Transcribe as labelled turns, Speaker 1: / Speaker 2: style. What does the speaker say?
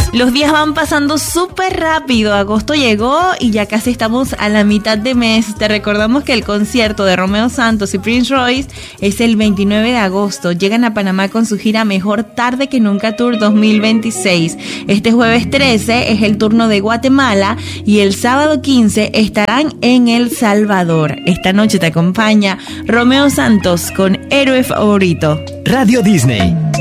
Speaker 1: Los días van pasando súper rápido, agosto llegó y ya casi estamos a la mitad de mes. Te recordamos que el concierto de Romeo Santos y Prince Royce es el 29 de agosto. Llegan a Panamá con su gira Mejor Tarde que Nunca Tour 2026. Este jueves 13 es el turno de Guatemala y el sábado 15 estarán en El Salvador. Esta noche te acompaña Romeo Santos con Héroe Favorito.
Speaker 2: Radio Disney.